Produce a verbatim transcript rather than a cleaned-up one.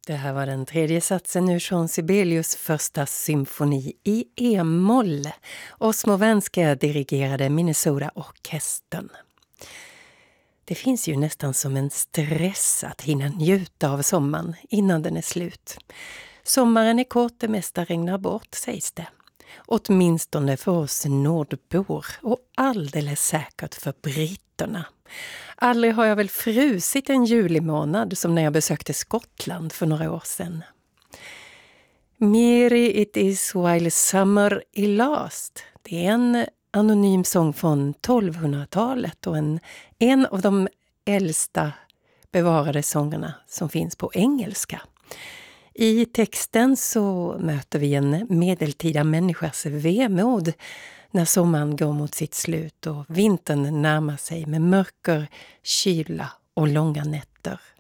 Det här var den tredje satsen ur Jean Sibelius första symfoni i e-moll. Osmo Wenska dirigerade Minnesota-orkestern. Det finns ju nästan som en stress att hinna njuta av sommaren innan den är slut. Sommaren är kort, det mesta regnar bort, sägs det. Åtminstone för oss nordbor och alldeles säkert för britterna. Aldrig har jag väl frusit en julimånad som när jag besökte Skottland för några år sedan. Merry it is while summer is last. Det är en anonym sång från tolvhundratalet och en, en av de äldsta bevarade sångerna som finns på engelska. I texten så möter vi en medeltida människas vemod när sommaren går mot sitt slut och vintern närmar sig med mörker, kyla och långa nätter.